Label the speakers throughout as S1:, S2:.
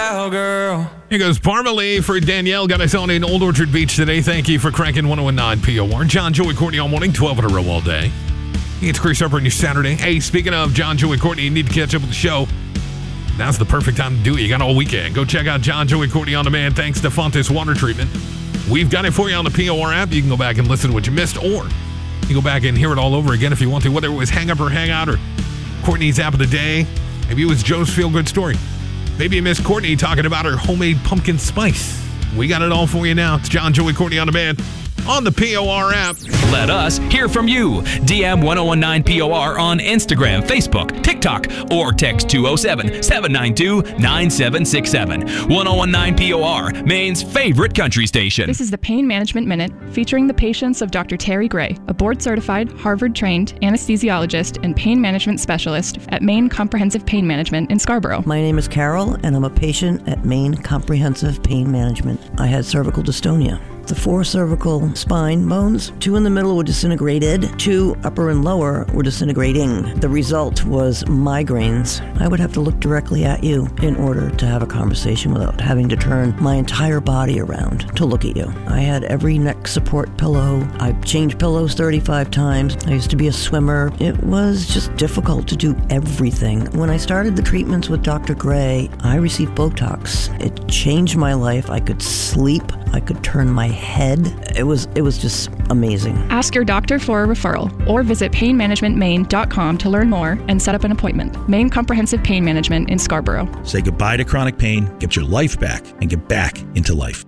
S1: cowgirl.
S2: Here goes Parmalee for Danielle. Got us on in Old Orchard Beach today. Thank you for cranking 101.9 POR. John, Joey, Courtney all morning, 12 in a row all day. It's Chris Harper on your Saturday. Hey, speaking of John, Joey, Courtney, you need to catch up with the show. Now's the perfect time to do it. You got all weekend. Go check out John, Joey, Courtney on demand thanks to Fontes Water Treatment. We've got it for you on the POR app. You can go back and listen to what you missed, or you go back and hear it all over again if you want to, whether it was Hang Up or Hang Out or Courtney's App of the Day. Maybe it was Joe's Feel Good Story. Maybe you missed Courtney talking about her homemade pumpkin spice. We got it all for you now. It's John, Joey, Courtney on demand on the POR app.
S3: Let us hear from you. DM 1019 POR on Instagram, Facebook, TikTok, or text 207-792-9767. 1019 POR, Maine's favorite country station.
S4: This is the Pain Management Minute, featuring the patients of Dr. Terry Gray, a board-certified, Harvard-trained anesthesiologist and pain management specialist at Maine Comprehensive Pain Management in Scarborough.
S5: My name is Carol, and I'm a patient at Maine Comprehensive Pain Management. I had cervical dystonia. The 4 cervical spine bones, 2 in the middle were disintegrated, 2 upper and lower were disintegrating. The result was migraines. I would have to look directly at you in order to have a conversation without having to turn my entire body around to look at you. I had every neck support pillow. I changed pillows 35 times. I used to be a swimmer. It was just difficult to do everything. When I started the treatments with Dr. Gray, I received Botox. It changed my life. I could sleep. I could turn my head. It was just amazing.
S4: Ask your doctor for a referral or visit painmanagementmaine.com to learn more and set up an appointment. Maine Comprehensive Pain Management in Scarborough.
S6: Say goodbye to chronic pain, get your life back, and get back into life.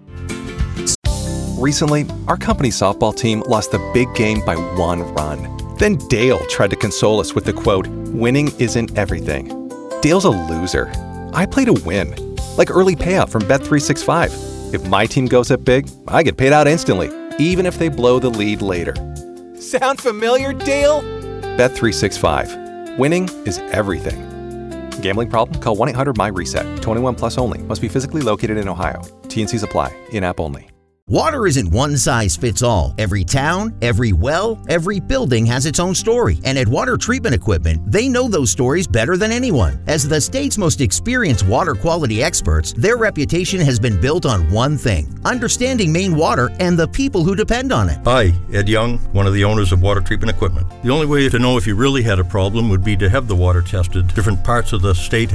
S7: Recently, our company softball team lost the big game by 1 run. Then Dale tried to console us with the quote, "Winning isn't everything." Dale's a loser. I play to win, like early payout from Bet365. If my team goes up big, I get paid out instantly, even if they blow the lead later. Sound familiar, Dale? Bet365. Winning is everything. Gambling problem? Call 1-800-MY-RESET. 21 plus only. Must be physically located in Ohio. T&Cs apply. In-app only.
S8: Water isn't one size fits all. Every town, every well, every building has its own story. And at Water Treatment Equipment, they know those stories better than anyone. As the state's most experienced water quality experts, their reputation has been built on one thing: understanding Maine water and the people who depend on it.
S9: Hi, Ed Young, one of the owners of Water Treatment Equipment. The only way to know if you really had a problem would be to have the water tested. Different parts of the state